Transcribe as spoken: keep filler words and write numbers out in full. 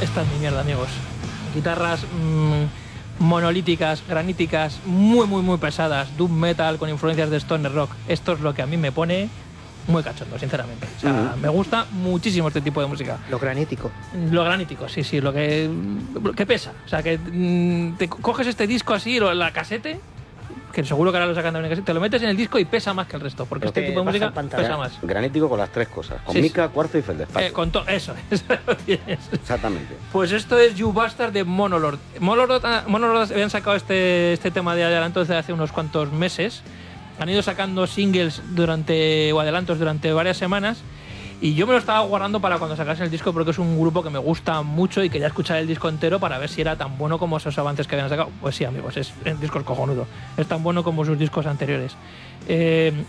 esta es mi mierda, amigos. Guitarras mmm, monolíticas, graníticas, muy, muy, muy pesadas. Doom metal con influencias de stoner rock. Esto es lo que a mí me pone muy cachondo, sinceramente. O sea, uh-huh. me gusta muchísimo este tipo de música. Lo granítico. Lo granítico, sí, sí. Lo que, lo que pesa. O sea, que mmm, te coges este disco así, la casete, que seguro que ahora lo sacan también en casete, te lo metes en el disco y pesa más que el resto, porque Pero este tipo de música pesa más. Granítico con las tres cosas, con sí, mica, sí. cuarzo y feldespato. Eh, con todo eso, eso lo tienes. Exactamente. Pues esto es You Bastard de Monolord. Monolord, Monolord habían sacado este, este tema de adelanto desde hace unos cuantos meses. Han ido sacando singles durante o adelantos durante varias semanas. Y yo me lo estaba guardando para cuando sacasen el disco, porque es un grupo que me gusta mucho y quería escuchar el disco entero para ver si era tan bueno como esos avances que habían sacado. Pues sí, amigos, es, el disco es cojonudo. Es tan bueno como sus discos anteriores. Eh,